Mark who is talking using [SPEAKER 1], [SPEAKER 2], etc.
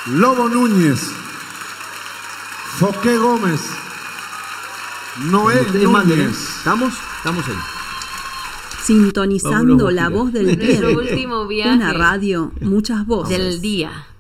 [SPEAKER 1] Lobo Núñez, Foqué Gómez, Noé Núñez.
[SPEAKER 2] ¿Estamos ahí.
[SPEAKER 3] Sintonizando la voz del
[SPEAKER 4] Nuestro
[SPEAKER 3] bien.
[SPEAKER 4] último viaje
[SPEAKER 3] Una radio, muchas voces.
[SPEAKER 4] del día.